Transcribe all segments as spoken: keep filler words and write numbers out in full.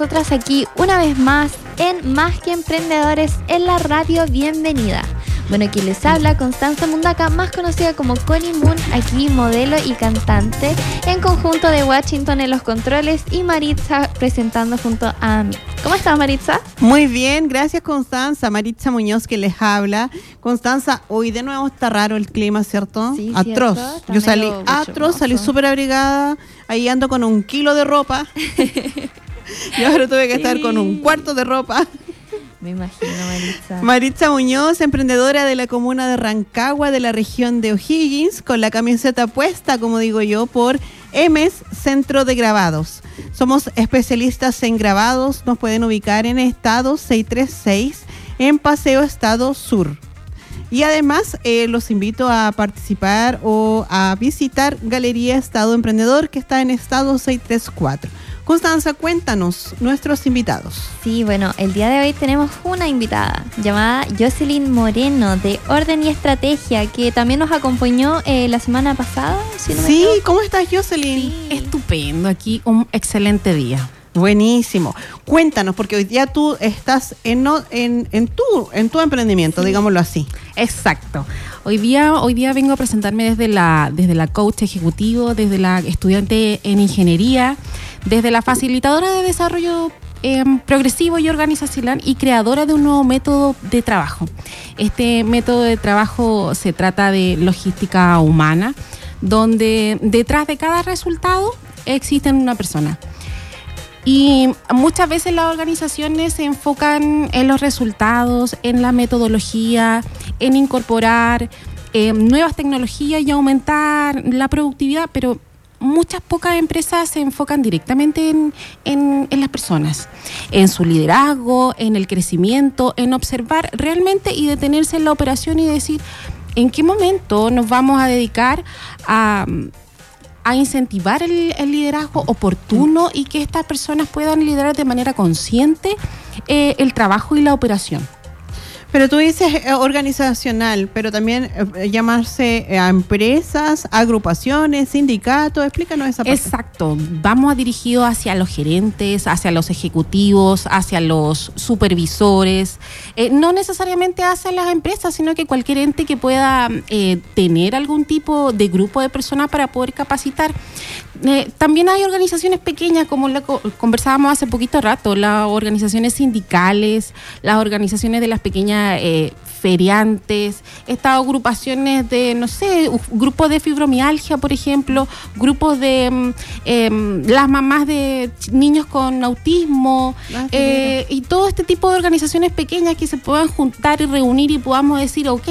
nosotras aquí una vez más en Más que Emprendedores en la radio. Bienvenida. Bueno, aquí les habla Constanza Mundaca, más conocida como Connie Moon, aquí modelo y cantante, en conjunto de Washington en los controles y Maritza presentando junto a mí. ¿Cómo estás, Maritza? Muy bien, gracias, Constanza. Maritza Muñoz que les habla. Constanza, hoy de nuevo está raro el clima, ¿cierto? Sí, atroz. Yo salí atroz, salí súper abrigada, ahí ando con un kilo de ropa. Y ahora tuve que sí. estar con un cuarto de ropa. Me imagino, Maritza. Maritza Muñoz, emprendedora de la comuna de Rancagua, de la región de O'Higgins, con la camiseta puesta, como digo yo, por E M E S Centro de Grabados. Somos especialistas en grabados, nos pueden ubicar en Estado seiscientos treinta y seis, en Paseo Estado Sur. Y además eh, los invito a participar o a visitar Galería Estado Emprendedor, que está en Estado seiscientos treinta y cuatro. Constanza, cuéntanos, nuestros invitados. Sí, bueno, el día de hoy tenemos una invitada llamada Jocelyn Moreno, de Orden y Estrategia, que también nos acompañó eh, la semana pasada. Si no sí, me ¿cómo estás, Jocelyn? Sí. Estupendo, aquí un excelente día. Buenísimo. Cuéntanos, porque hoy día tú estás en, en, en, tu, en tu emprendimiento, sí. digámoslo así. Exacto. Hoy día, hoy día vengo a presentarme desde la, desde la coach ejecutivo, desde la estudiante en ingeniería, desde la facilitadora de desarrollo eh, progresivo y organizacional y creadora de un nuevo método de trabajo. Este método de trabajo se trata de logística humana, donde detrás de cada resultado existe una persona. Y muchas veces las organizaciones se enfocan en los resultados, en la metodología, en incorporar eh, nuevas tecnologías y aumentar la productividad, pero muchas pocas empresas se enfocan directamente en, en, en las personas, en su liderazgo, en el crecimiento, en observar realmente y detenerse en la operación y decir en qué momento nos vamos a dedicar a... a incentivar el, el liderazgo oportuno y que estas personas puedan liderar de manera consciente eh, el trabajo y la operación. Pero tú dices eh, organizacional, pero también eh, llamarse eh, a empresas, agrupaciones, sindicatos, explícanos esa parte. Exacto, vamos dirigidos hacia los gerentes, hacia los ejecutivos, hacia los supervisores, eh, no necesariamente hacia las empresas, sino que cualquier ente que pueda eh, tener algún tipo de grupo de personas para poder capacitar. Eh, también hay organizaciones pequeñas, como la co- conversábamos hace poquito rato, las organizaciones sindicales, las organizaciones de las pequeñas Eh, feriantes, estas agrupaciones de, no sé, grupos de fibromialgia, por ejemplo, grupos de eh, las mamás de niños con autismo, ah, eh, y todo este tipo de organizaciones pequeñas que se puedan juntar y reunir y podamos decir, ok,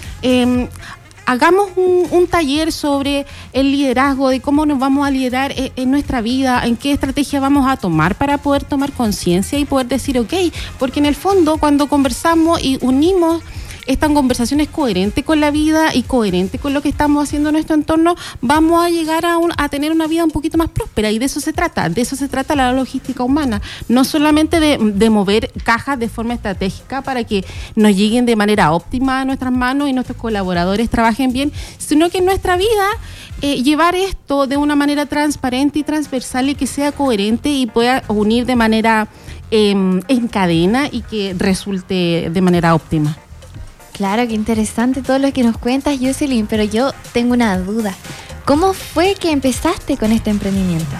eh, hagamos un, un taller sobre el liderazgo, de cómo nos vamos a liderar en, en nuestra vida, en qué estrategia vamos a tomar para poder tomar conciencia y poder decir, ok, porque en el fondo cuando conversamos y unimos estas conversaciones coherentes con la vida y coherentes con lo que estamos haciendo en nuestro entorno, vamos a llegar a, un, a tener una vida un poquito más próspera, y de eso se trata, de eso se trata la logística humana, no solamente de, de mover cajas de forma estratégica para que nos lleguen de manera óptima a nuestras manos y nuestros colaboradores trabajen bien, sino que en nuestra vida eh, llevar esto de una manera transparente y transversal y que sea coherente y pueda unir de manera eh, en cadena y que resulte de manera óptima. Claro, qué interesante todo lo que nos cuentas, Jocelyn, pero yo tengo una duda. ¿Cómo fue que empezaste con este emprendimiento?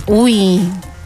Uy,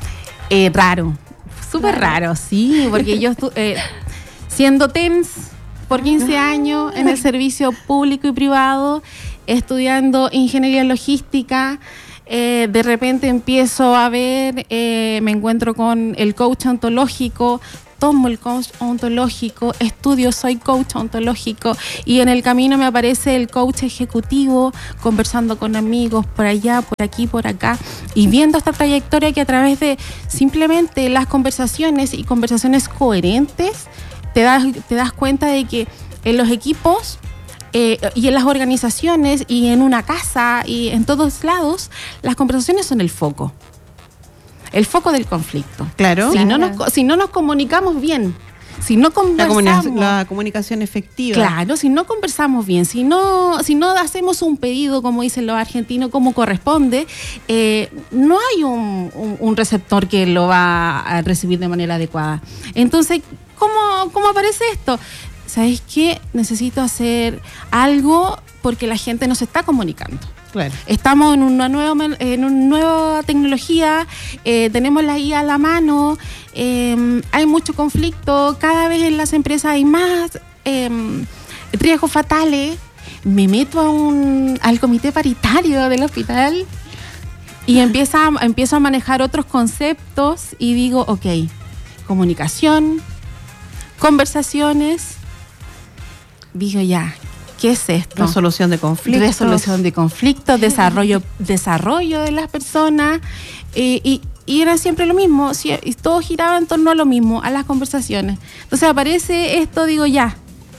eh, raro, súper raro. raro, sí, porque yo estuve eh, siendo T E N S por quince años en el servicio público y privado, estudiando ingeniería logística. Eh, de repente empiezo a ver, eh, me encuentro con el coach ontológico, tomo el coach ontológico, estudio, soy coach ontológico, y en el camino me aparece el coach ejecutivo, conversando con amigos por allá, por aquí, por acá, y viendo esta trayectoria que a través de simplemente las conversaciones y conversaciones coherentes, te das, te das cuenta de que en los equipos eh, y en las organizaciones y en una casa y en todos lados, las conversaciones son el foco. El foco del conflicto. Claro. Si, claro. No nos, si no nos comunicamos bien, Si no conversamos... La, comuni- la comunicación efectiva. Claro, si no conversamos bien, si no, si no hacemos un pedido, como dicen los argentinos, como corresponde, eh, no hay un, un, un receptor que lo va a recibir de manera adecuada. Entonces, ¿cómo, cómo aparece esto? ¿Sabes qué? Necesito hacer algo porque la gente nos está comunicando. Claro. Estamos en una nueva, en una nueva tecnología, eh, tenemos la I A a la mano, eh, hay mucho conflicto, cada vez en las empresas hay más eh, riesgos fatales. Me meto a un, al comité paritario del hospital y empieza, empiezo a manejar otros conceptos y digo, ok, comunicación, conversaciones, digo ya, ¿qué es esto? Resolución de conflictos. Resolución de conflictos, desarrollo, desarrollo de las personas. Eh, y, y era siempre lo mismo. Si, y todo giraba en torno a lo mismo, a las conversaciones. Entonces aparece esto, digo ya.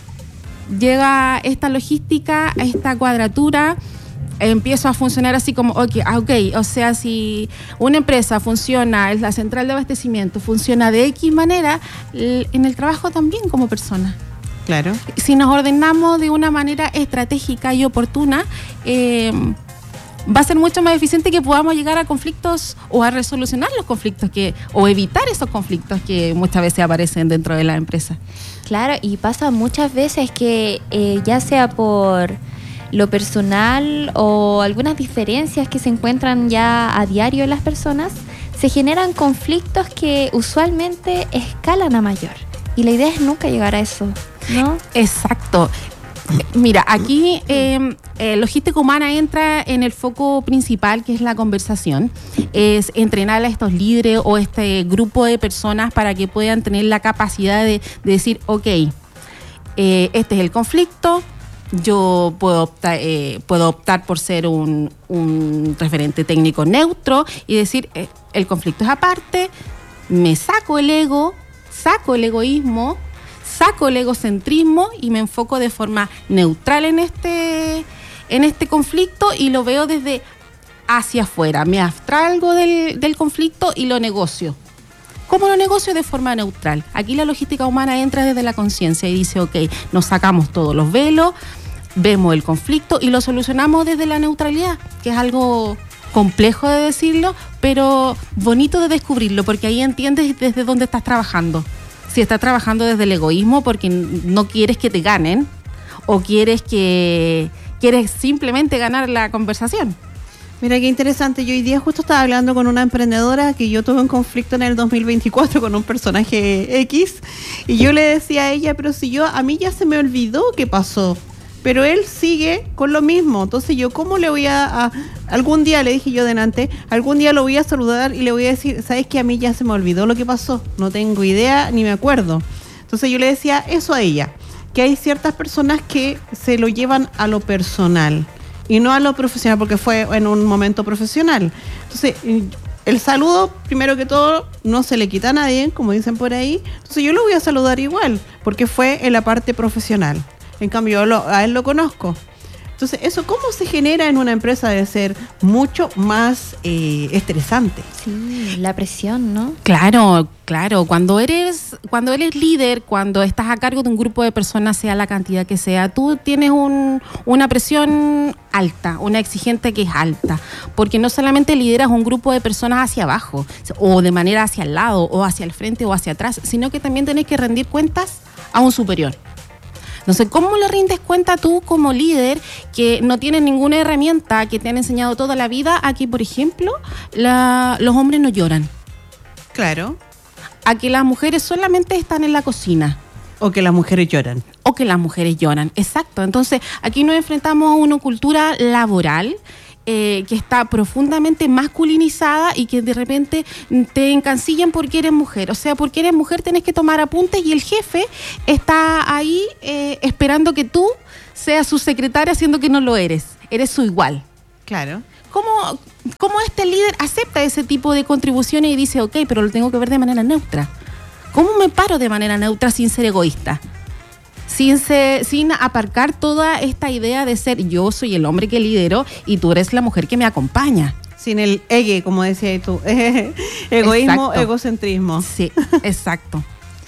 Llega esta logística, esta cuadratura. Empiezo a funcionar así como, ok, ok, o sea, si una empresa funciona, es la central de abastecimiento, funciona de X manera, en el trabajo también como persona. Claro. Si nos ordenamos de una manera estratégica y oportuna, eh, va a ser mucho más eficiente que podamos llegar a conflictos o a resolucionar los conflictos que o evitar esos conflictos que muchas veces aparecen dentro de la empresa. Claro, y pasa muchas veces que eh, ya sea por lo personal o algunas diferencias que se encuentran ya a diario en las personas, se generan conflictos que usualmente escalan a mayor. Y la idea es nunca llegar a eso, ¿no? Exacto. Mira, aquí eh, eh, logística humana entra en el foco principal, que es la conversación. Es entrenar a estos líderes o este grupo de personas para que puedan tener la capacidad de, de decir, ok, eh, este es el conflicto, yo puedo optar, eh, puedo optar por ser un, un referente técnico neutro y decir, eh, el conflicto es aparte, me saco el ego, saco el egoísmo, saco el egocentrismo y me enfoco de forma neutral en este, en este conflicto y lo veo desde hacia afuera. Me abstraigo del, del conflicto y lo negocio. ¿Cómo lo negocio? De forma neutral. Aquí la logística humana entra desde la conciencia y dice, ok, nos sacamos todos los velos, vemos el conflicto y lo solucionamos desde la neutralidad, que es algo complejo de decirlo, pero bonito de descubrirlo, porque ahí entiendes desde dónde estás trabajando. Si estás trabajando desde el egoísmo porque no quieres que te ganen o quieres que quieres simplemente ganar la conversación. Mira qué interesante. Yo hoy día justo estaba hablando con una emprendedora que yo tuve un conflicto en el dos mil veinticuatro con un personaje X y yo le decía a ella, pero si yo, a mí ya se me olvidó qué pasó, pero él sigue con lo mismo. Entonces yo, ¿cómo le voy a, a algún día, le dije yo delante, algún día lo voy a saludar y le voy a decir, ¿sabes qué? A mí ya se me olvidó lo que pasó, no tengo idea ni me acuerdo. Entonces yo le decía eso a ella, que hay ciertas personas que se lo llevan a lo personal y no a lo profesional, porque fue en un momento profesional. Entonces, el saludo, primero que todo, no se le quita a nadie, como dicen por ahí. Entonces yo lo voy a saludar igual, porque fue en la parte profesional. En cambio, yo lo, a él lo conozco. Entonces, ¿eso cómo se genera en una empresa? Debe ser mucho más eh, estresante. Sí, la presión, ¿no? Claro, claro. Cuando eres, cuando eres líder, cuando estás a cargo de un grupo de personas, sea la cantidad que sea, tú tienes un, una presión alta, una exigente que es alta. Porque no solamente lideras un grupo de personas hacia abajo, o de manera hacia el lado, o hacia el frente, o hacia atrás, sino que también tenés que rendir cuentas a un superior. Entonces, ¿cómo le rindes cuenta tú como líder que no tienes ninguna herramienta que te han enseñado toda la vida a que, por ejemplo, la, los hombres no lloran? Claro. A que las mujeres solamente están en la cocina. O que las mujeres lloran. O que las mujeres lloran, exacto. Entonces, aquí nos enfrentamos a una cultura laboral Eh, que está profundamente masculinizada y que de repente te encancillan porque eres mujer. O sea, porque eres mujer tenés que tomar apuntes y el jefe está ahí eh, esperando que tú seas su secretaria, siendo que no lo eres. Eres su igual. Claro. ¿Cómo, cómo este líder acepta ese tipo de contribuciones y dice, ok, pero lo tengo que ver de manera neutra? ¿Cómo me paro de manera neutra sin ser egoísta? Sin, ser, sin aparcar toda esta idea de ser yo soy el hombre que lidero y tú eres la mujer que me acompaña. Sin el egue, como decías tú. Egoísmo, exacto. Egocentrismo. Sí, exacto.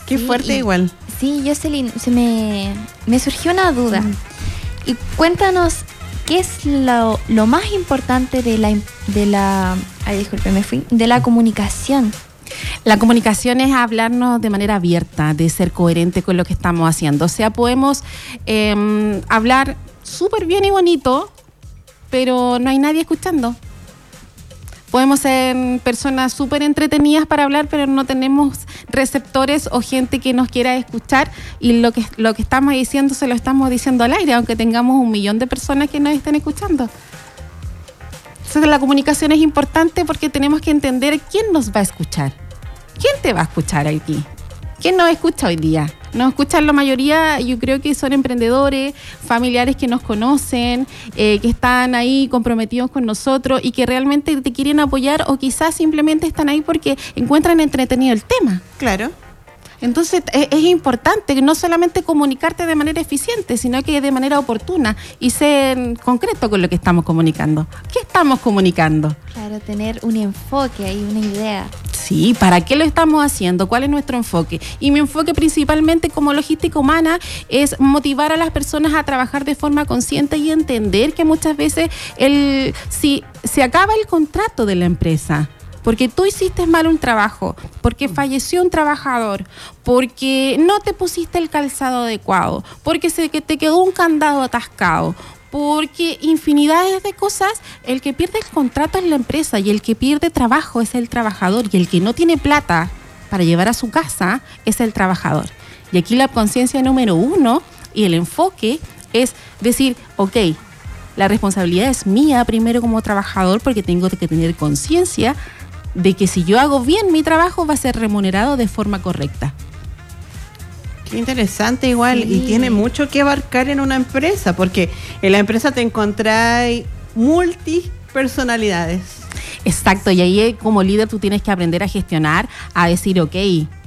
Qué Sí, fuerte y- igual. Sí, Jocelyn, se me, me surgió una duda. Mm. Y cuéntanos, ¿qué es lo, lo más importante de la, im- de la, ay, disculpe, me fui, de la comunicación? La comunicación es hablarnos de manera abierta, de ser coherente con lo que estamos haciendo. O sea, podemos eh, hablar súper bien y bonito, pero no hay nadie escuchando. Podemos ser personas súper entretenidas para hablar, pero no tenemos receptores o gente que nos quiera escuchar, y lo que, lo que estamos diciendo se lo estamos diciendo al aire, aunque tengamos un millón de personas que nos estén escuchando. Entonces la comunicación es importante porque tenemos que entender quién nos va a escuchar. ¿Quién te va a escuchar aquí? ¿Quién nos escucha hoy día? Nos escuchan la mayoría, yo creo que son emprendedores, familiares que nos conocen, eh, que están ahí comprometidos con nosotros y que realmente te quieren apoyar, o quizás simplemente están ahí porque encuentran entretenido el tema. Claro. Entonces es, es importante no solamente comunicarte de manera eficiente, sino que de manera oportuna y ser concreto con lo que estamos comunicando. ¿Qué estamos comunicando? Claro, tener un enfoque ahí, una idea. Sí, ¿para qué lo estamos haciendo? ¿Cuál es nuestro enfoque? Y mi enfoque principalmente como logística humana es motivar a las personas a trabajar de forma consciente y entender que muchas veces el, si se acaba el contrato de la empresa, porque tú hiciste mal un trabajo, porque falleció un trabajador, porque no te pusiste el calzado adecuado, porque se que te quedó un candado atascado, porque infinidades de cosas, el que pierde el contrato es la empresa y el que pierde trabajo es el trabajador, y el que no tiene plata para llevar a su casa es el trabajador. Y aquí la conciencia número uno y el enfoque es decir, ok, la responsabilidad es mía primero como trabajador, porque tengo que tener conciencia de que si yo hago bien mi trabajo va a ser remunerado de forma correcta. Qué interesante igual, Sí. y tiene mucho que abarcar en una empresa, porque en la empresa te encontráis multipersonalidades. Exacto, y ahí como líder tú tienes que aprender a gestionar, a decir, ok,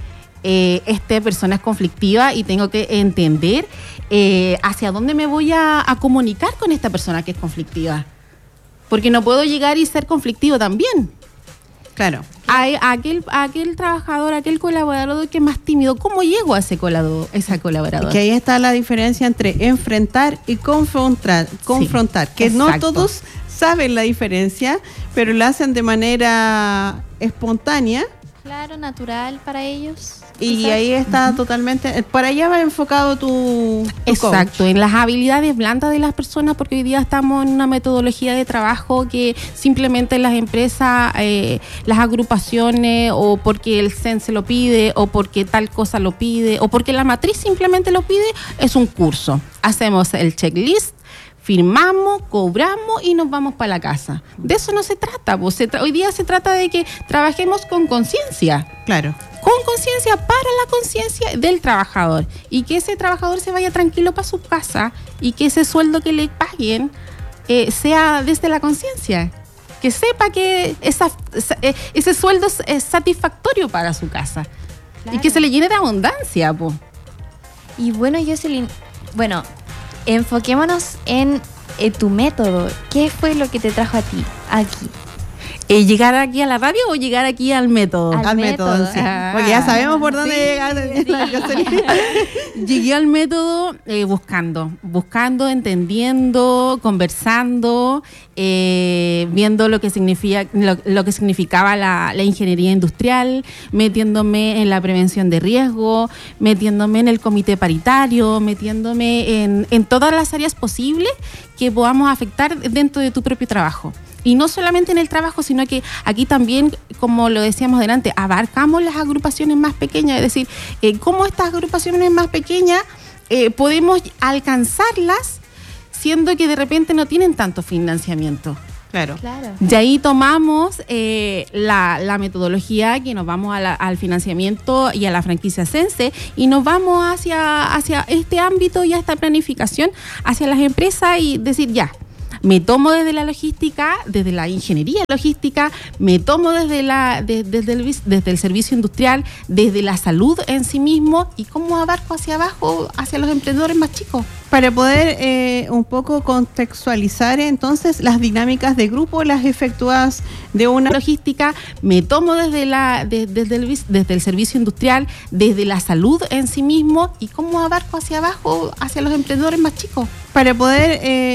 eh, esta persona es conflictiva y tengo que entender eh, hacia dónde me voy a, a comunicar con esta persona que es conflictiva. Porque no puedo llegar y ser conflictivo también. Claro. A, a aquel, a aquel trabajador, a aquel colaborador que es más tímido, ¿cómo llego a ese colaborador? Esa colaborador? Que ahí está la diferencia entre enfrentar y confrontar, confrontar Sí, que no exacto. todos saben la diferencia, pero lo hacen de manera espontánea, Claro, natural para ellos. y quizás. ahí está totalmente, para allá va enfocado tu, tu Exacto, coach. en las habilidades blandas de las personas, porque hoy día estamos en una metodología de trabajo que simplemente las empresas, eh, las agrupaciones, o porque el C E N se lo pide, o porque tal cosa lo pide, o porque la matriz simplemente lo pide, es un curso. Hacemos el checklist, firmamos, cobramos y nos vamos para la casa. De eso no se trata, pues. Se tra- hoy día se trata de que trabajemos con conciencia. Claro. Con conciencia, para la conciencia del trabajador, y que ese trabajador se vaya tranquilo para su casa y que ese sueldo que le paguen eh, sea desde la conciencia, que sepa que esa, esa- eh, ese sueldo es, es satisfactorio para su casa. Claro. Y que se le llene de abundancia, po. Y bueno, Jocelyn, bueno, enfoquémonos en eh, tu método. ¿Qué fue lo que te trajo a ti aquí? Eh, ¿Llegar aquí a la radio o llegar aquí al método? Al Al método, método. sí. Ah, Porque ya sabemos por dónde sí, llegar. sí. Llegué al método eh, buscando, buscando, entendiendo, conversando, eh, viendo lo que significa, lo, lo que significaba la, la ingeniería industrial, metiéndome en la prevención de riesgo, metiéndome en el comité paritario, metiéndome en, en todas las áreas posibles que podamos afectar dentro de tu propio trabajo. Y no solamente en el trabajo, sino que aquí también, como lo decíamos delante, abarcamos las agrupaciones más pequeñas, es decir, eh, cómo estas agrupaciones más pequeñas eh, podemos alcanzarlas, siendo que de repente no tienen tanto financiamiento. Claro. Claro. De ahí tomamos eh, la, la metodología que nos vamos a la- al financiamiento y a la franquicia Sense, y nos vamos hacia, hacia este ámbito y a esta planificación hacia las empresas y decir ya, Me tomo desde la logística, desde la ingeniería logística, me tomo desde, la, de, desde, el, desde el servicio industrial, desde la salud en sí mismo, y cómo abarco hacia abajo, hacia los emprendedores más chicos. Para poder eh, un poco contextualizar entonces las dinámicas de grupo, las efectuadas de una logística, me tomo desde, la, de, desde, el, desde el servicio industrial, desde la salud en sí mismo, y cómo abarco hacia abajo, hacia los emprendedores más chicos. Para poder... Eh